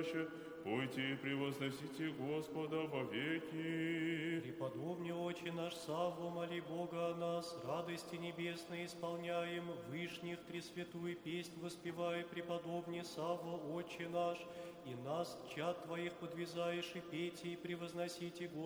принадлежаще, пойте и превозносите Господа во веки. Преподобный Отче наш Савва, моли Бога о нас, радости небесной исполняем, вышних тресвятую песнь воспевай, преподобный Савва, Отче наш, и нас, чад Твоих, подвязаешь и пейте и превозносите Господа.